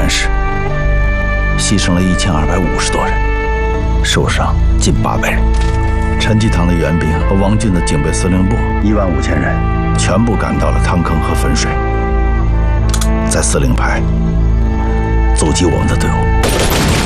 战事，牺牲了1250多人，受伤近800人。陈济棠的援兵和王俊的警备司令部15000人，全部赶到了汤坑和汾水，在司令排阻击我们的队伍。